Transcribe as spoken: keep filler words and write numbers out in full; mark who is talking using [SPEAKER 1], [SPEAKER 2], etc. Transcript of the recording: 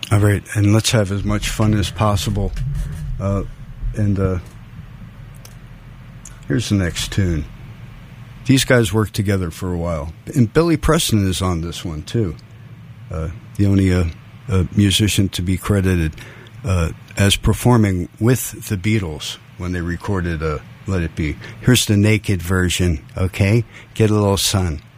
[SPEAKER 1] All right, and let's have as much fun as possible. Uh, and uh, here's the next tune. These guys worked together for a while. And Billy Preston is on this one, too. Uh, the only uh, uh, musician to be credited uh, as performing with the Beatles when they recorded uh, Let It Be. Here's the naked version, okay? Get a little sun.